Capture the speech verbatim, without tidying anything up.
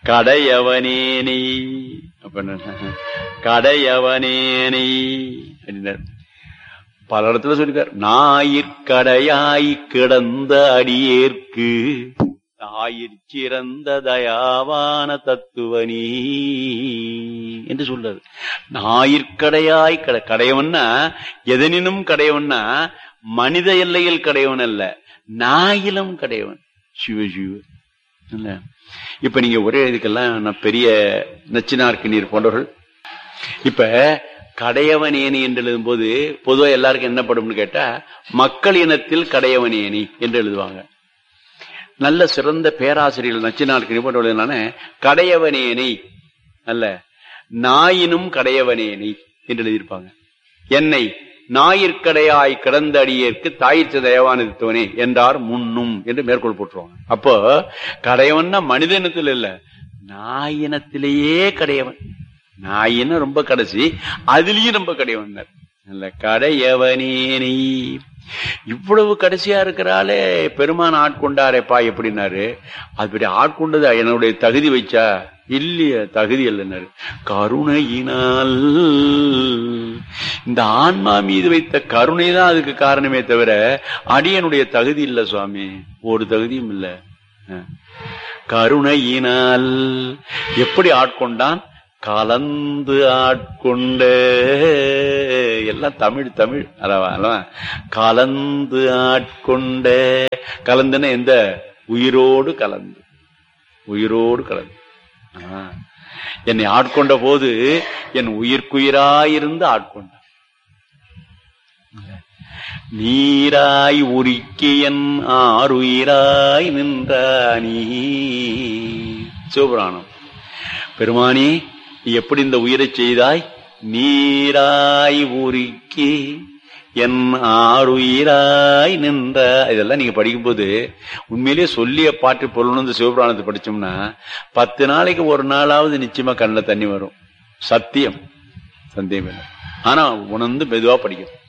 கடையவனேனை அப்ப கடையவனேனை அப்படின்னார். பல இடத்துல சொல்லிருக்கார். ஞாயிற்கடையாய் கிடந்த அடியேற்கு ஆயிற் சிறந்த தயாவான தத்துவனி என்று சொல்றாரு. ஞாயிற்கடையாய் கடை கடையவன்னா எதனினும் கடையவன்னா மனித எல்லையில் கடையவன் அல்ல, நாயிலும் கடையவன். சிவ சிவ இல்ல. இப்ப நீங்க ஒரே இதுக்கெல்லாம் பெரிய நச்சினார்க்கு நீர் போன்றவர்கள் இப்ப கடையவனேனி என்று எழுதும் போது பொதுவா எல்லாருக்கும் என்ன படும்னு கேட்டா மக்கள் இனத்தில் கடையவனேனி என்று எழுதுவாங்க. நல்ல சிறந்த பேராசிரியர்கள் நச்சினார்க்கு போன்ற எழுதுனால கடையவனேனி அல்ல, நாயினும் கடையவனேனி என்று எழுதியிருப்பாங்க. என்னை ஞாயிற்கடையாய் கிடந்த அடியேற்கு தாயிற்று தயவானதுவனே என்றார் முன்னும் என்று மேற்கோள் போட்டுருவாங்க. அப்போ கடையவன்னா மனித இனத்தில் இல்ல, நாயினத்திலேயே கடையவன். நாயின ரொம்ப கடைசி, அதுலயும் ரொம்ப கடையவன் இல்ல. கடையவனேனி இவ்வளவு கடைசியா இருக்கிறாலே பெருமான் ஆட்கொண்டாரேப்பா எப்படின்னாரு. அப்படி ஆட்கொண்டது என்னுடைய தகுதி வைச்சா இல்லைய, தகுதி இல்லைன்னாரு. கருணையினால் இந்த ஆன்மா மீது வைத்த கருணை தான் அதுக்கு காரணமே தவிர அடியனுடைய தகுதி இல்ல சுவாமி, ஒரு தகுதியும் இல்ல. கருணையினால் எப்படி ஆட்கொண்டான்? கலந்து ஆட்கொண்ட எல்லாம் தமிழ் தமிழ் அல்லவா. கலந்து ஆட்கொண்ட, கலந்துன்னா எந்த உயிரோடு கலந்து, உயிரோடு கலந்து என்னை ஆட்கொண்ட போது என் உயிர்க்குயிராயிருந்து ஆட்கொண்ட. நீராய் உருக்கியன் ஆறுயிராய் நின்றானி. சிவபுராணம். பெருமானி எப்படி இந்த உயிரை செய்தாய்? நீராய் உருக்கி என் ஆறுயிராய் நின்ற. இதெல்லாம் நீங்க படிக்கும்போது உண்மையிலேயே சொல்லிய பாட்டு பொருள் இந்த சிவபுராணத்தை படிச்சோம்னா பத்து நாளைக்கு ஒரு நாளாவது நிச்சயமா கண்ணில் தண்ணி வரும். சத்தியம், சந்தேகம் இல்லை. ஆனா உணர்ந்து மெதுவா படிக்கணும்.